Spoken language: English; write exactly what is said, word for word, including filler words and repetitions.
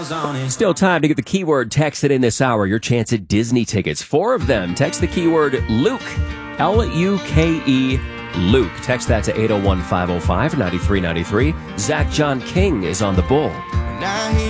miles on it. Still time to get the keyword texted in this hour. Your chance at Disney tickets. Four of them. Text the keyword Luke. L U K E, Luke. Text that to eight oh one, five oh five, nine three nine three. Zach John King is on the bull. Now he